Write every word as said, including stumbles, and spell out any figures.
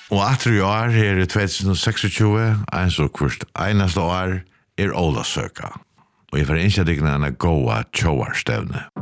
Og atter i år er det tjuetusen seksogtjúgu, en så kvist eneste år er Ólavsøka. Og jeg får ikke digne en gåa tjoarstevne.